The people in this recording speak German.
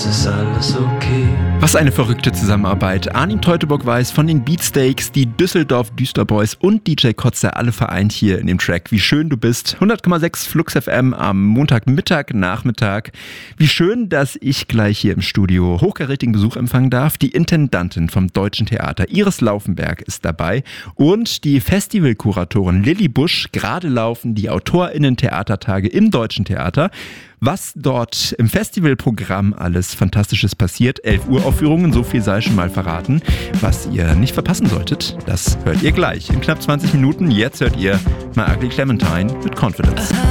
es ist alles okay. Was eine verrückte Zusammenarbeit. Arnim Teutoburg-Weiß von den Beatsteaks, die Düsseldorf Düsterboys und DJ Kotze, alle vereint hier in dem Track Wie schön du bist. 100,6 Flux FM am Montagmittag, Nachmittag. Wie schön, dass ich gleich hier im Studio hochkarätigen Besuch empfangen darf. Die Intendantin vom Deutschen Theater, Iris Laufenberg, ist dabei. Und die Festivalkuratorin Lilly Busch. Gerade laufen die AutorInnen-Theatertage im Deutschen Theater. Was dort im Festivalprogramm alles Fantastisches passiert. 11 Uhr Aufführungen, so viel sei schon mal verraten. Was ihr nicht verpassen solltet, das hört ihr gleich in knapp 20 Minuten. Jetzt hört ihr My Ugly Clementine mit Confidence.